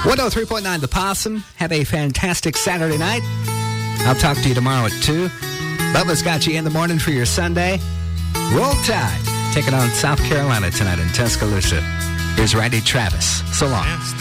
103.9 The Possum. Have a fantastic Saturday night. I'll talk to you tomorrow at 2. Bubba's got you in the morning for your Sunday. Roll Tide. Taking on South Carolina tonight in Tuscaloosa. Here's Randy Travis. So long.